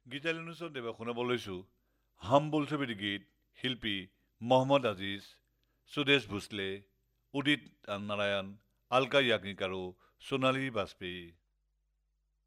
গীতালিনুচন দেৱক শুনাব লৈছোঁ হাম বোলছবিৰ গীত শিল্পী মহম্মদ আজিজ, সুদেশ ভোসলে, উদিত নাৰায়ণ, আলকা য়াজ্ঞিক আৰু সোণালী বাজপেয়ী।